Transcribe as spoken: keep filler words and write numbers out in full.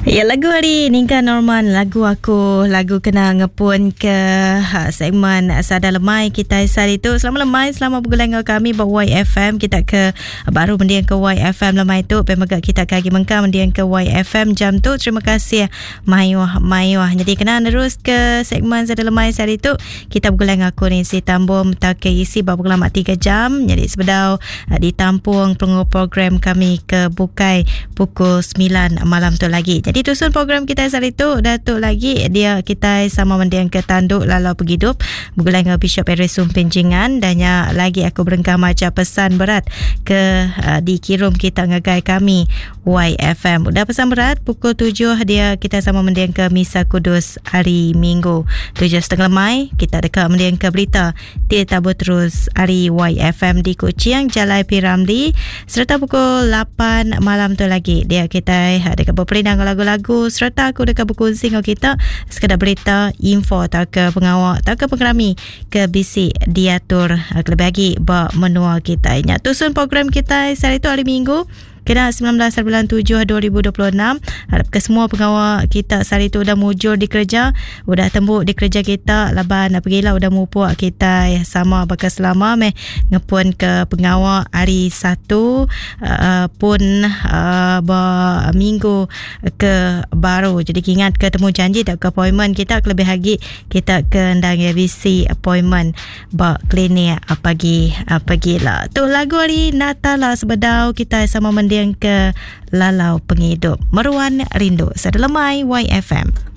Ya, lagu hari ni kan Norman, lagu aku, lagu kena ngepun ke ha, segmen Sadar Lemai kita hari itu. Selamat lemai, selamat bergulang dengan kami bawa Y F M. Kita ke baru mendiang ke Y F M lemai tu. Pemegak kita kagi mengka mendiang ke Y F M jam tu. Terima kasih Mayuah Mayuah. Jadi kena terus ke segmen Sadar Lemai hari itu. Kita bergulang aku ni si tambung tak isi baru lama tiga jam. Jadi sebedau ditampung program kami ke Bukai pukul sembilan malam tu lagi. Jadi tusun program kita hari itu Datuk lagi dia kita sama mendiang ke tanduk lalau pergidup bergulang dengan Bishop Eresum Penjingan. Dan ya, lagi aku berengkam macam pesan berat ke uh, dikirim kita ngagai kami Y F M. Udah pesan berat pukul tujuh dia kita sama mendiang ke Misa Kudus hari Minggu tujuh setengah lemai kita dekat mendiang ke berita dia tabur terus hari Y F M di Kuching Jalai P. Ramli. Serta pukul lapan malam tu lagi dia kita dekat berperindang lagu-lagu serta aku dekat berkongsi dengan kita sekadar berita info tak ke pengawal tak ke pengerami ke bisik diatur lebih lagi bak menua kita. Ingat tusun program kita hari itu hari Minggu kena sembilan belas bulan tujuh dua ribu dua puluh enam. Harap ke semua pengawal kita hari itu udah mujur di kerja, udah tembuk di kerja kita, laban pergilah udah mupuk kita ya, sama bakal selama meh ngepun ke pengawal hari satu uh, pun uh, ba, minggu ke baru. Jadi ingat ke temu janji tak ke appointment kita lebih lagi kita ke ndang ya visi appointment ba klinik pagi pagi lah. Tu lagu hari Natal lah sebedau kita sama mendiang ke lalau penghidup Meruan Rindu Sadar Lemai Y F M.